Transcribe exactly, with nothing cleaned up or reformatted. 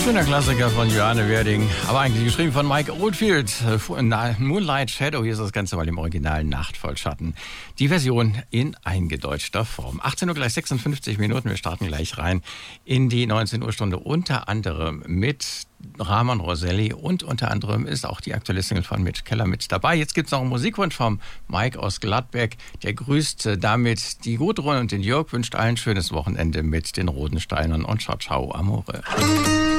Schöner Klassiker von Johanne Werding, aber eigentlich geschrieben von Mike Oldfield. Moonlight Shadow, hier ist das Ganze mal im Original Nacht voll Schatten. Die Version in eingedeutschter Form. achtzehn Uhr gleich sechsundfünfzig Minuten, wir starten gleich rein in die neunzehn Uhr Stunde, unter anderem mit Ramon Roselli und unter anderem ist auch die aktuelle Single von Mitch Keller mit dabei. Jetzt gibt es noch einen Musikwunsch vom Mike aus Gladbeck. Der grüßt damit die Gudrun und den Jörg, wünscht allen ein schönes Wochenende mit den Rodensteinern und ciao ciao amore.